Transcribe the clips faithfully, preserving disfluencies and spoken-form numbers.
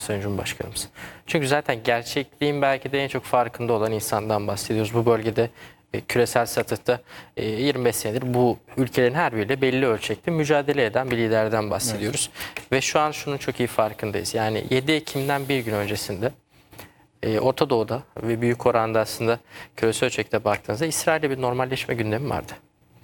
Sayın Cumhurbaşkanımız. Çünkü zaten gerçekliğin belki de en çok farkında olan insandan bahsediyoruz. Bu bölgede e, küresel satıhta e, yirmi beş senedir bu ülkelerin her biriyle belli ölçekte mücadele eden bir liderden bahsediyoruz. Evet. Ve şu an şunun çok iyi farkındayız. Yani yedi Ekim'den bir gün öncesinde e, Orta Doğu'da ve büyük oranda aslında küresel ölçekte baktığınızda İsrail'le bir normalleşme gündemi vardı.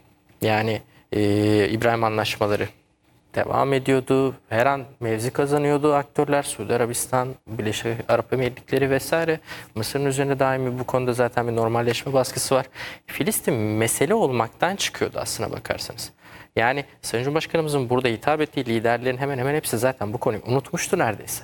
Yani e, İbrahim Anlaşmaları devam ediyordu. Her an mevzi kazanıyordu aktörler. Suudi Arabistan, Birleşik Arap Emirlikleri vesaire. Mısır'ın üzerinde daimi bu konuda zaten bir normalleşme baskısı var. Filistin mesele olmaktan çıkıyordu aslına bakarsanız. Yani Sayın Cumhurbaşkanımızın burada hitap ettiği liderlerin hemen hemen hepsi zaten bu konuyu unutmuştu neredeyse.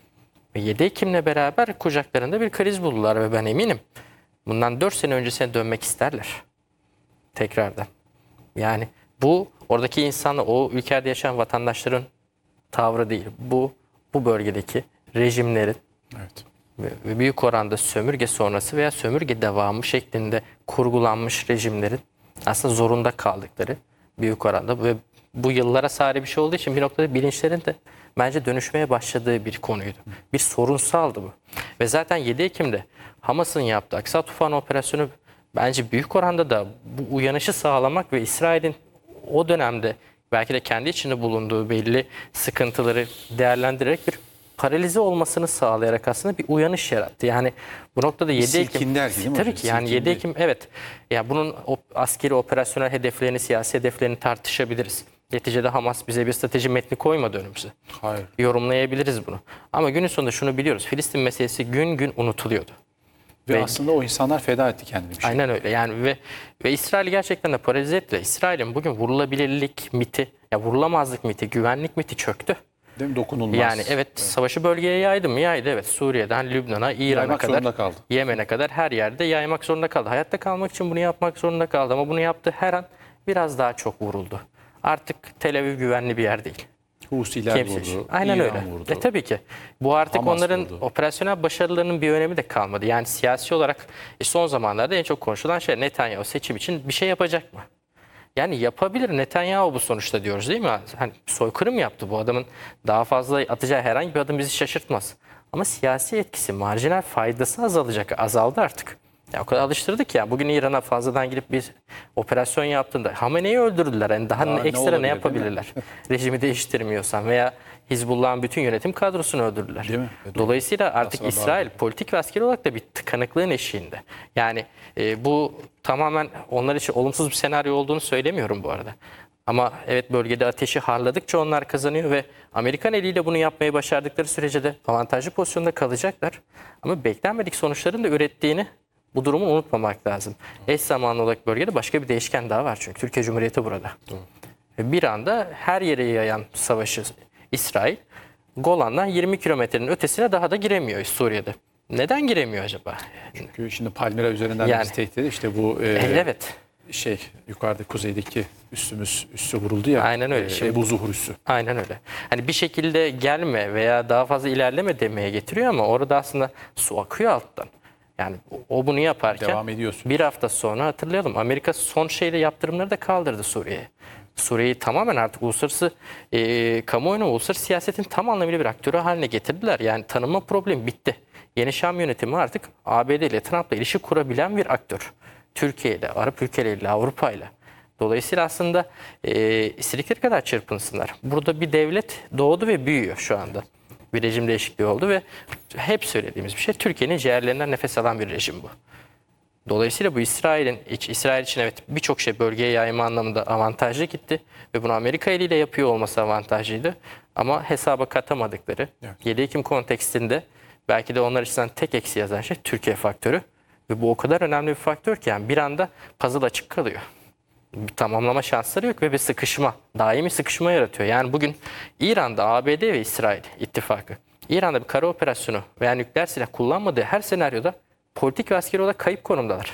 Ve yedi Ekim'le beraber kucaklarında bir kriz buldular ve ben eminim bundan dört sene öncesine dönmek isterler. Tekrardan. Yani bu oradaki insanla o ülkede yaşayan vatandaşların tavrı değil. Bu bu bölgedeki rejimlerin evet. ve, ve büyük oranda sömürge sonrası veya sömürge devamı şeklinde kurgulanmış rejimlerin aslında zorunda kaldıkları büyük oranda ve bu yıllara sari bir şey olduğu için bir noktada bilinçlerin de bence dönüşmeye başladığı bir konuydu. Bir sorunsaldı bu. Ve zaten yedi Ekim'de Hamas'ın yaptığı Aksa Tufanı operasyonu bence büyük oranda da bu uyanışı sağlamak ve İsrail'in o dönemde belki de kendi içinde bulunduğu belli sıkıntıları değerlendirerek bir paralize olmasını sağlayarak aslında bir uyanış yarattı. Yani bu noktada yedi Ekim tabii ki yani yedi Ekim evet. Ya bunun o, askeri operasyonel hedeflerini, siyasi hedeflerini tartışabiliriz. Neticede Hamas bize bir strateji metni koymadı önümüze. Hayır. Yorumlayabiliriz bunu. Ama günün sonunda şunu biliyoruz. Filistin meselesi gün gün unutuluyordu. Ve, ve aslında o insanlar feda etti kendini bir şey. Aynen öyle. Yani ve ve İsrail'i gerçekten de paralize etti. İsrail'in bugün vurulabilirlik miti, ya vurulamazlık miti, güvenlik miti çöktü. Değil mi? Dokunulmaz. Yani evet, evet. Savaşı bölgeye yaydı mı? Yaydı evet. Suriye'den Lübnan'a, İran'a kadar, Yemen'e kadar her yerde yaymak zorunda kaldı. Hayatta kalmak için bunu yapmak zorunda kaldı ama bunu yaptığı her an biraz daha çok vuruldu. Artık Tel Aviv güvenli bir yer değil. Husiler vurdu, Aynen İran öyle. vurdu. E tabii ki. Bu artık Hamas onların vurdu. Operasyonel başarılarının bir önemi de kalmadı. Yani siyasi olarak e, son zamanlarda en çok konuşulan şey Netanyahu seçim için bir şey yapacak mı? Yani yapabilir Netanyahu bu sonuçta diyoruz değil mi? Hani soykırım yaptı bu adamın daha fazla atacağı herhangi bir adım bizi şaşırtmaz. Ama siyasi etkisi, marjinal faydası azalacak, azaldı artık. Ya o kadar alıştırdık ya. Bugün İran'a fazladan girip bir operasyon yaptığında Hamene'yi öldürdüler. Yani daha, daha ekstra ne, ne yapabilirler? Rejimi değiştirmiyorsan veya Hizbullah'ın bütün yönetim kadrosunu öldürdüler. Değil mi? Dolayısıyla artık Aslında İsrail bağlı. politik ve askeri olarak da bir tıkanıklığın eşiğinde. Yani e, bu tamamen onlar için olumsuz bir senaryo olduğunu söylemiyorum bu arada. Ama evet bölgede ateşi harladıkça onlar kazanıyor ve Amerikan eliyle bunu yapmayı başardıkları sürece de avantajlı pozisyonda kalacaklar. Ama beklenmedik sonuçların da ürettiğini bu durumu unutmamak lazım. Eş zamanlı olarak bölgede başka bir değişken daha var çünkü Türkiye Cumhuriyeti burada. Doğru. Bir anda her yere yayan savaşı İsrail, Golan'dan yirmi kilometrenin ötesine daha da giremiyor Suriye'de. Neden giremiyor acaba? Çünkü şimdi Palmira üzerinden yani, biz tehdit edildi. İşte bu e, evet. şey yukarıda kuzeydeki üssümüz üssü vuruldu ya. Aynen öyle. E, Şimdi, Ebu Zuhur üssü. Aynen öyle. Hani bir şekilde gelme veya daha fazla ilerleme demeye getiriyor ama orada aslında su akıyor alttan. Yani o bunu yaparken devam ediyorsun. Bir hafta sonra hatırlayalım Amerika son şeyle yaptırımları da kaldırdı Suriye'ye. Suriye'yi tamamen artık uluslararası e, kamuoyunu, uluslararası siyasetin tam anlamıyla bir aktörü haline getirdiler. Yani tanınma problemi bitti. Yeni Şam yönetimi artık A B D ile Trump'la ilişki kurabilen bir aktör. Türkiye ile, Arap ülkeleriyle, Avrupa ile. Dolayısıyla aslında e, istedikleri kadar çırpınsınlar. Burada bir devlet doğdu ve büyüyor şu anda. Bir rejim değişikliği oldu ve hep söylediğimiz bir şey Türkiye'nin ciğerlerinden nefes alan bir rejim bu. Dolayısıyla bu İsrail'in İsrail için evet birçok şey bölgeye yayma anlamında avantajlı gitti ve bunu Amerika eliyle yapıyor olması avantajlıydı. Ama hesaba katamadıkları evet. yedi Ekim kontekstinde belki de onlar açısından tek eksi yazan şey Türkiye faktörü ve bu o kadar önemli bir faktör ki yani bir anda puzzle açık kalıyor. Bir tamamlama şansları yok ve bir sıkışma, daimi sıkışma yaratıyor. Yani bugün İran'da A B D ve İsrail ittifakı, İran'da bir kara operasyonu veya nükleer silah kullanmadığı her senaryoda politik ve askeri olarak kayıp konumdalar.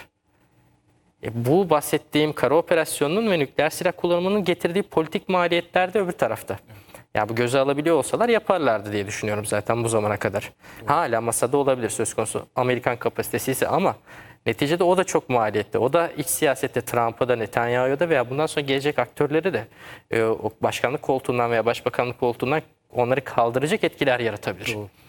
E bu bahsettiğim kara operasyonunun ve nükleer silah kullanımının getirdiği politik maliyetler de öbür tarafta. Ya bu göze alabiliyor olsalar yaparlardı diye düşünüyorum zaten bu zamana kadar. Hala masada olabilir söz konusu Amerikan kapasitesi ise ama neticede o da çok maliyetli. O da iç siyasette Trump'a da Netanyahu'ya da veya bundan sonra gelecek aktörleri de e, o başkanlık koltuğundan veya başbakanlık koltuğundan onları kaldıracak etkiler yaratabilir. Doğru.